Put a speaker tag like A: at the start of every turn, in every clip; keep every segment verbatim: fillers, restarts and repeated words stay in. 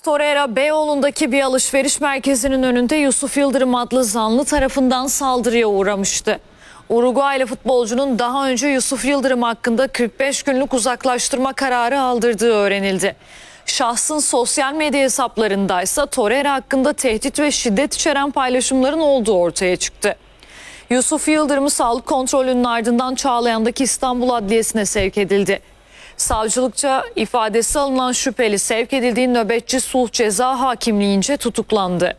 A: Torreira Beyoğlu'ndaki bir alışveriş merkezinin önünde Yusuf Yıldırım adlı zanlı tarafından saldırıya uğramıştı. Uruguaylı futbolcunun daha önce Yusuf Yıldırım hakkında kırk beş günlük uzaklaştırma kararı aldırdığı öğrenildi. Şahsın sosyal medya hesaplarındaysa Torreira hakkında tehdit ve şiddet içeren paylaşımların olduğu ortaya çıktı. Yusuf Yıldırım'ı sağlık kontrolünün ardından Çağlayan'daki İstanbul Adliyesi'ne sevk edildi. Savcılıkça ifadesi alınan şüpheli sevk edildiği nöbetçi sulh ceza hakimliğince tutuklandı.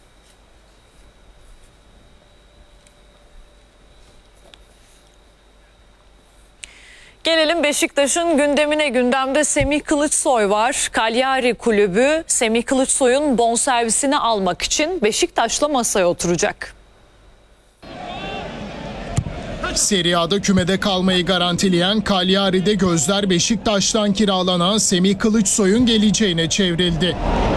A: Gelelim Beşiktaş'ın gündemine. Gündemde Semih Kılıçsoy var. Cagliari kulübü Semih Kılıçsoy'un bonservisini almak için Beşiktaş'la masaya oturacak.
B: Serie A'da kümede kalmayı garantileyen Cagliari'de gözler Beşiktaş'tan kiralanan Semih Kılıçsoy'un geleceğine çevrildi.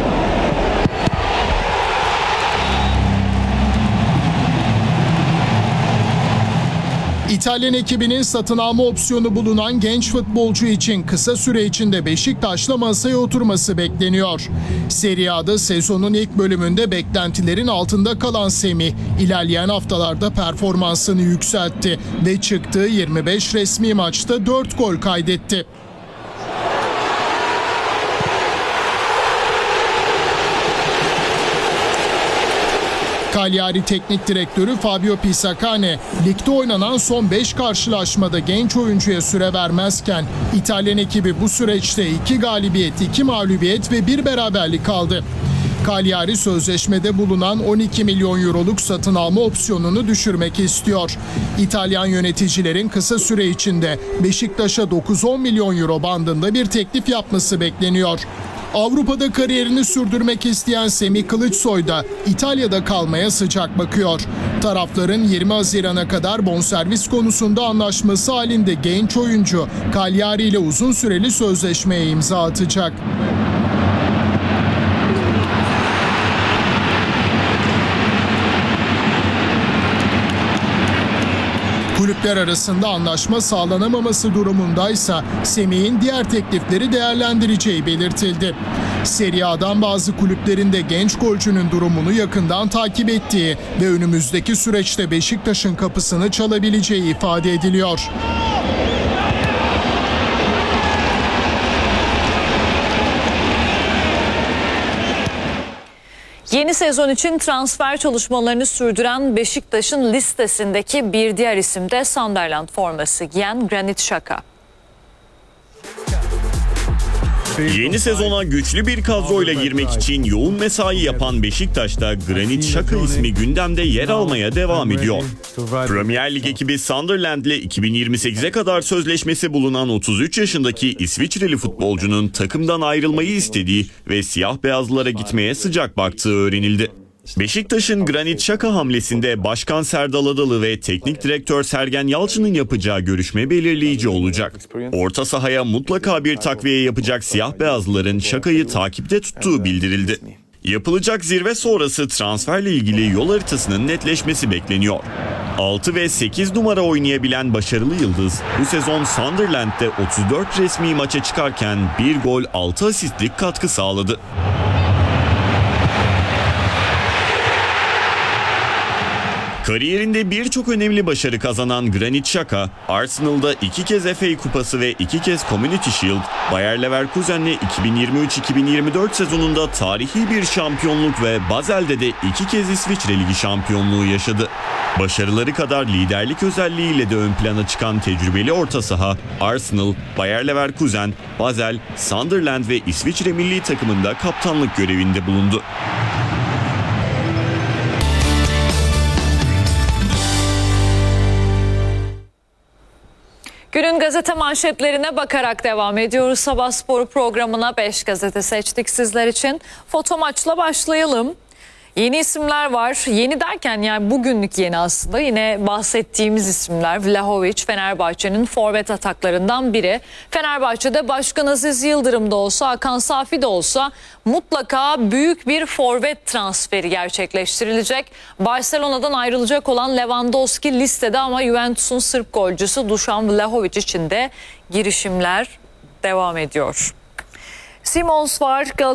B: İtalyan ekibinin satın alma opsiyonu bulunan genç futbolcu için kısa süre içinde Beşiktaş'la masaya oturması bekleniyor. Serie A'da sezonun ilk bölümünde beklentilerin altında kalan Semih, ilerleyen haftalarda performansını yükseltti ve çıktığı yirmi beş resmi maçta dört gol kaydetti. Cagliari Teknik Direktörü Fabio Pisacane, ligde oynanan son beş karşılaşmada genç oyuncuya süre vermezken İtalyan ekibi bu süreçte iki galibiyet, iki mağlubiyet ve bir beraberlik aldı. Cagliari sözleşmede bulunan on iki milyon euroluk satın alma opsiyonunu düşürmek istiyor. İtalyan yöneticilerin kısa süre içinde Beşiktaş'a dokuz on milyon euro bandında bir teklif yapması bekleniyor. Avrupa'da kariyerini sürdürmek isteyen Semih Kılıçsoy da İtalya'da kalmaya sıcak bakıyor. Tarafların yirmi Haziran'a kadar bonservis konusunda anlaşması halinde genç oyuncu Cagliari ile uzun süreli sözleşmeye imza atacak. Kulüpler arasında anlaşma sağlanamaması durumundaysa Semih'in diğer teklifleri değerlendireceği belirtildi. Serie A'dan bazı kulüplerin de genç golcünün durumunu yakından takip ettiği ve önümüzdeki süreçte Beşiktaş'ın kapısını çalabileceği ifade ediliyor.
A: Yeni sezon için transfer çalışmalarını sürdüren Beşiktaş'ın listesindeki bir diğer isim de Sunderland forması giyen Granit Xhaka.
C: Yeni sezona güçlü bir kadroyla girmek için yoğun mesai yapan Beşiktaş'ta Granit Xhaka ismi gündemde yer almaya devam ediyor. Premier Lig ekibi Sunderland ile iki bin yirmi sekize kadar sözleşmesi bulunan otuz üç yaşındaki İsviçreli futbolcunun takımdan ayrılmayı istediği ve siyah beyazlılara gitmeye sıcak baktığı öğrenildi. Beşiktaş'ın Granit Xhaka hamlesinde Başkan Serdal Adalı ve Teknik Direktör Sergen Yalçın'ın yapacağı görüşme belirleyici olacak. Orta sahaya mutlaka bir takviye yapacak siyah beyazlıların Xhaka'yı takipte tuttuğu bildirildi. Yapılacak zirve sonrası transferle ilgili yol haritasının netleşmesi bekleniyor. altı ve sekiz numara oynayabilen başarılı yıldız bu sezon Sunderland'de otuz dört resmi maça çıkarken bir gol altı asistlik katkı sağladı. Kariyerinde birçok önemli başarı kazanan Granit Xhaka, Arsenal'da iki kez F A Kupası ve iki kez Community Shield, Bayer Leverkusen'le iki bin yirmi üç iki bin yirmi dört sezonunda tarihi bir şampiyonluk ve Basel'de de iki kez İsviçre Ligi şampiyonluğu yaşadı. Başarıları kadar liderlik özelliğiyle de ön plana çıkan tecrübeli orta saha, Arsenal, Bayer Leverkusen, Basel, Sunderland ve İsviçre milli takımında kaptanlık görevinde bulundu.
A: Günün gazete manşetlerine bakarak devam ediyoruz. Sabah Sporu programına beş gazete seçtik sizler için. Foto maçla başlayalım. Yeni isimler var. Yeni derken yani bugünlük yeni aslında. Yine bahsettiğimiz isimler. Vlahovic Fenerbahçe'nin forvet ataklarından biri. Fenerbahçe'de Başkan Aziz Yıldırım da olsa, Hakan Safi de olsa mutlaka büyük bir forvet transferi gerçekleştirilecek. Barcelona'dan ayrılacak olan Lewandowski listede ama Juventus'un Sırp golcüsü Dušan Vlahovic için de girişimler devam ediyor. Simons var.